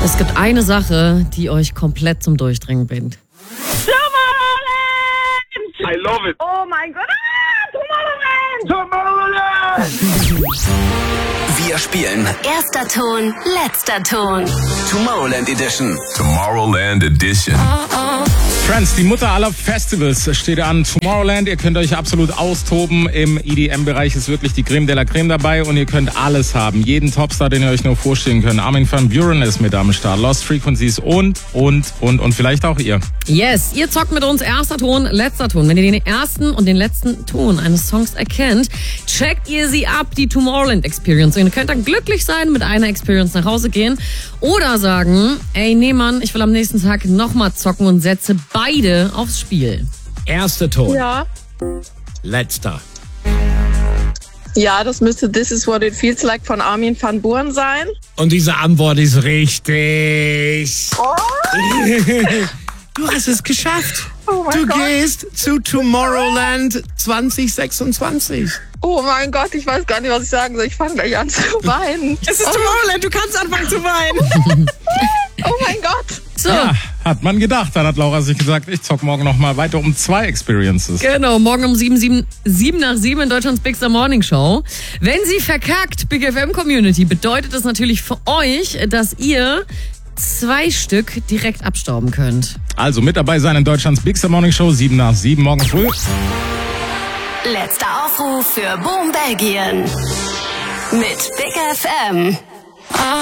Es gibt eine Sache, die euch komplett zum Durchdringen bringt. I love it. Oh mein Gott. Tomorrowland! Wir spielen Erster Ton, letzter Ton. Tomorrowland Edition. Tomorrowland Edition. Friends, die Mutter aller Festivals steht an. Tomorrowland, ihr könnt euch absolut austoben. Im EDM-Bereich ist wirklich die Creme de la Creme dabei und ihr könnt alles haben. Jeden Topstar, den ihr euch nur vorstellen könnt. Armin van Buuren ist mit am Start. Lost Frequencies und vielleicht auch ihr. Yes, ihr zockt mit uns erster Ton, letzter Ton. Wenn ihr den ersten und den letzten Ton eines Songs erkennt, checkt ihr sie ab, die Tomorrowland Experience. Und ihr könnt dann glücklich sein, mit einer Experience nach Hause gehen oder sagen, ey, nee Mann, ich will am nächsten Tag nochmal zocken und setze beide aufs Spiel. Erster Ton. Ja. Letzter. Ja, das müsste This Is What It Feels Like von Armin van Buuren sein. Und diese Antwort ist richtig. Du hast es geschafft. Oh mein Du Gott. gehst zu Tomorrowland 2026. Oh mein Gott, ich weiß gar nicht, was ich sagen soll. Ich fange gleich an zu weinen. Es ist Tomorrowland, du kannst anfangen zu weinen. Oh mein Gott. So, Ja, hat man gedacht. Dann hat Laura sich gesagt, ich zock morgen noch mal weiter um 2 Experiences. genau, morgen um 7 nach 7 in Deutschlands Big Star Morning Show. Wenn sie verkackt, Big FM Community, bedeutet das natürlich für euch, dass ihr 2 Stück direkt abstauben könnt. Also mit dabei sein in Deutschlands Big Star Morning Show, 7 nach 7 morgen früh. Letzter Aufruf für Boom Belgien. Mit Big FM.